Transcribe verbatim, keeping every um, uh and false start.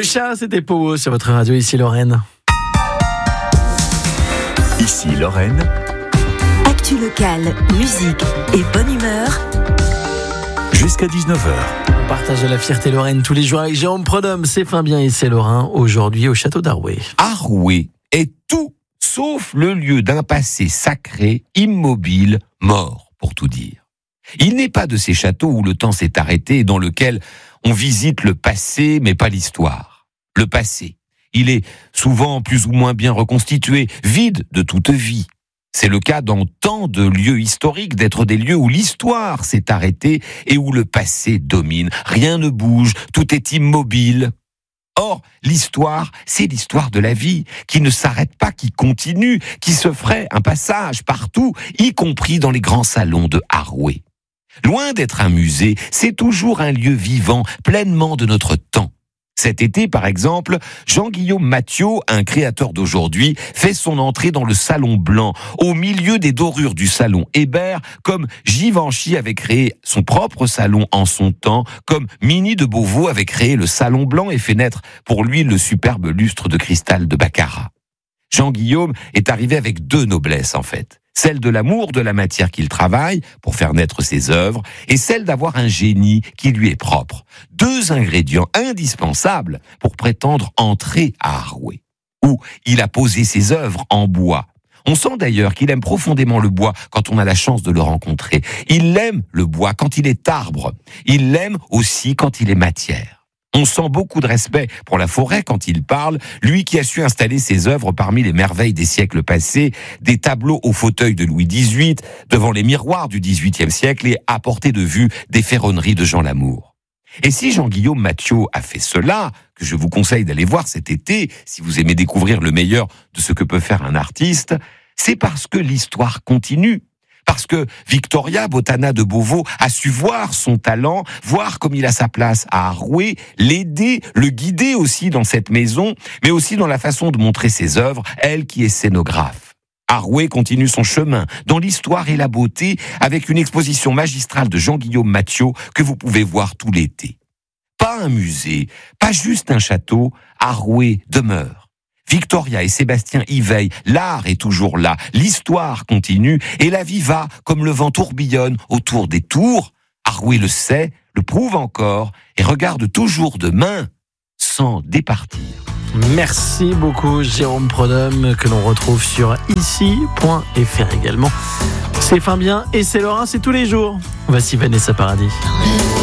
Kesha, c'était Powo sur votre radio, ici Lorraine. Ici Lorraine. Actu locale, musique et bonne humeur. Jusqu'à dix-neuf heures. On partage la fierté Lorraine tous les jours avec Jérôme Prodhomme. C'est Fabien et c'est Lorrain, aujourd'hui au château d'Arouet. Arouet est tout sauf le lieu d'un passé sacré, immobile, mort, pour tout dire. Il n'est pas de ces châteaux où le temps s'est arrêté et dans lequel on visite le passé mais pas l'histoire. Le passé, il est souvent plus ou moins bien reconstitué, vide de toute vie. C'est le cas dans tant de lieux historiques, d'être des lieux où l'histoire s'est arrêtée et où le passé domine. Rien ne bouge, tout est immobile. Or, l'histoire, c'est l'histoire de la vie, qui ne s'arrête pas, qui continue, qui se ferait un passage partout, y compris dans les grands salons de Arouet. Loin d'être un musée, c'est toujours un lieu vivant, pleinement de notre temps. Cet été, par exemple, Jean-Guillaume Mathiot, un créateur d'aujourd'hui, fait son entrée dans le Salon Blanc, au milieu des dorures du Salon Hébert, comme Givenchy avait créé son propre salon en son temps, comme Minnie de Beauvau avait créé le Salon Blanc et fait naître pour lui le superbe lustre de cristal de Baccarat. Jean-Guillaume est arrivé avec deux noblesses, en fait. Celle de l'amour de la matière qu'il travaille pour faire naître ses œuvres et celle d'avoir un génie qui lui est propre. Deux ingrédients indispensables pour prétendre entrer à Arouet, où il a posé ses œuvres en bois. On sent d'ailleurs qu'il aime profondément le bois quand on a la chance de le rencontrer. Il aime le bois quand il est arbre. Il l'aime aussi quand il est matière. On sent beaucoup de respect pour la forêt quand il parle, lui qui a su installer ses œuvres parmi les merveilles des siècles passés, des tableaux au fauteuil de Louis dix-huit, devant les miroirs du dix-huitième siècle et à portée de vue des ferronneries de Jean Lamour. Et si Jean-Guillaume Mathiot a fait cela, que je vous conseille d'aller voir cet été, si vous aimez découvrir le meilleur de ce que peut faire un artiste, c'est parce que l'histoire continue. Parce que Victoria Botana de Beauvau a su voir son talent, voir comme il a sa place à Arouet, l'aider, le guider aussi dans cette maison, mais aussi dans la façon de montrer ses œuvres, elle qui est scénographe. Arouet continue son chemin dans l'histoire et la beauté avec une exposition magistrale de Jean-Guillaume Mathiot que vous pouvez voir tout l'été. Pas un musée, pas juste un château, Arouet demeure. Victoria et Sébastien y veillent, l'art est toujours là, l'histoire continue et la vie va comme le vent tourbillonne autour des tours. Arouet le sait, le prouve encore et regarde toujours demain sans départir. Merci beaucoup Jérôme Prodhomme, que l'on retrouve sur ici point f r également. C'est Fabien et c'est Lorrain, c'est tous les jours. Voici Vanessa Paradis.